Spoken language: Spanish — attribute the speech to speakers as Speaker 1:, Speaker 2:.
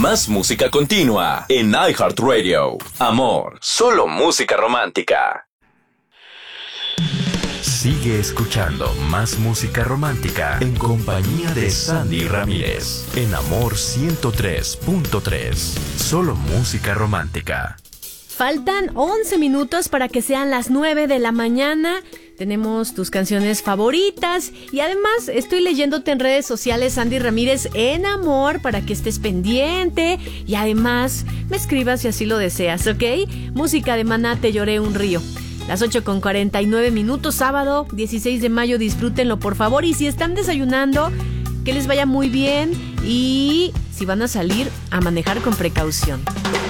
Speaker 1: Más música continua en iHeartRadio. Amor, solo música romántica.
Speaker 2: Sigue escuchando más música romántica en compañía de Sandy Ramírez en Amor 103.3. Solo música romántica.
Speaker 3: Faltan 11 minutos para que sean las 9 de la mañana. Tenemos tus canciones favoritas y además estoy leyéndote en redes sociales Sandy Ramírez en Amor para que estés pendiente y además me escribas si así lo deseas, ¿ok? Música de Maná, Te lloré un río. Las 8:49, sábado 16 de mayo, disfrútenlo por favor. Y si están desayunando, que les vaya muy bien. Y si van a salir, a manejar con precaución.